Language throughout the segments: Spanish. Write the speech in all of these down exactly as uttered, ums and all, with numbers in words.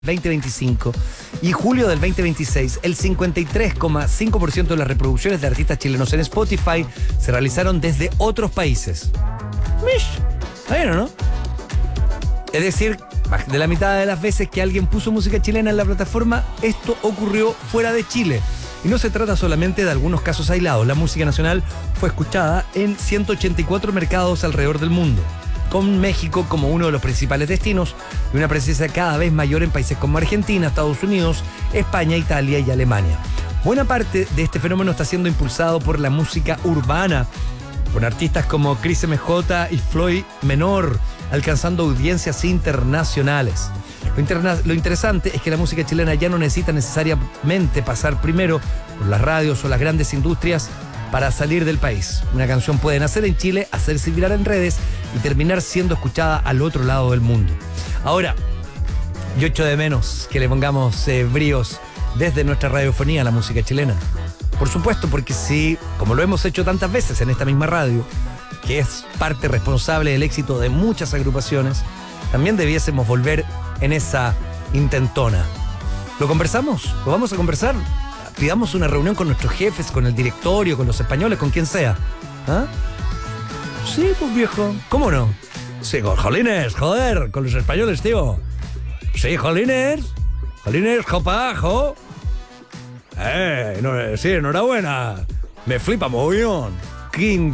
veinte veinticinco y julio del veinte veintiséis, el cincuenta y tres coma cinco por ciento de las reproducciones de artistas chilenos en Spotify se realizaron desde otros países. Mish, ¿está bien o no? Es decir, más de la mitad de las veces que alguien puso música chilena en la plataforma, esto ocurrió fuera de Chile. Y no se trata solamente de algunos casos aislados. La música nacional fue escuchada en ciento ochenta y cuatro mercados alrededor del mundo, con México como uno de los principales destinos y una presencia cada vez mayor en países como Argentina, Estados Unidos, España, Italia y Alemania. Buena parte de este fenómeno está siendo impulsado por la música urbana, con artistas como Chris M J y Floyd Menor, alcanzando audiencias internacionales. Lo, interna- lo interesante es que la música chilena ya no necesita necesariamente pasar primero por las radios o las grandes industrias para salir del país. Una canción puede nacer en Chile, hacerse viral en redes y terminar siendo escuchada al otro lado del mundo. Ahora, yo echo de menos que le pongamos eh, bríos desde nuestra radiofonía a la música chilena. Por supuesto, porque sí, como lo hemos hecho tantas veces en esta misma radio, que es parte responsable del éxito de muchas agrupaciones, también debiésemos volver en esa intentona. ¿Lo conversamos? ¿Lo vamos a conversar? Pidamos una reunión con nuestros jefes, con el directorio, con los españoles, con quien sea. ¿Ah? Sí, pues viejo. ¿Cómo no? Sí, con jolines, joder, con los españoles, tío. Sí, jolines. Jolines, jopajo. Eh, no, sí, enhorabuena. Me flipa mogollón. King.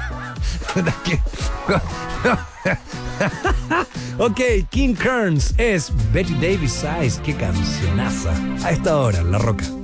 Ok, King Kearns es Betty Davis Eyes. Qué cancionaza. A esta hora, La Roca.